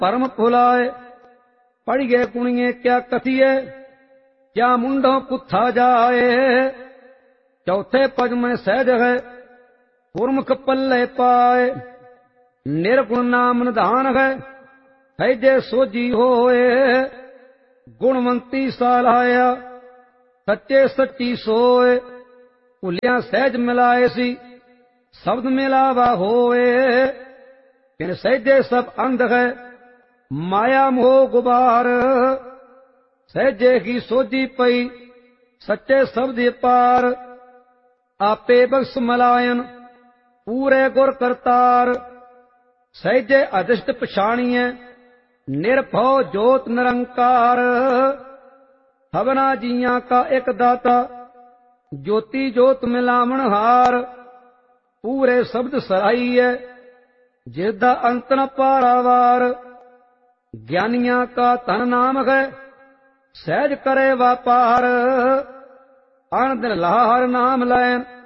परम भुलाए। पढ़िए कुणिए क्या कथिए, क्या मुंडों कुत्था जाए। चौथे पद में सहज है, गुरमुख पल्ले पाए। निर्गुण नाम निधान है, जे सोजी होए। गुणवंती सालाया, सच्चे सच्ची सोए। भुलिया सहज मिलाए सी, शब्द मिलावा होए। इन सहजे सब अंध है, माया मोह गुबार। सहजे की सोजी पई, सच्चे शब्द पार। आपे बख्श मलायन, पूरे गुर करतार। सहजे अधिष्ट पछाणिए, निर्भव जोत निरंकार। हवना जिया का एक दाता, ज्योति जोत मिलावण हार। पूरे शब्द सराइए, जिसदा अंत न पारावार। ज्ञानिया का धन नाम है, सहज करे व्यापार। अन दिन लाहर नाम लैन,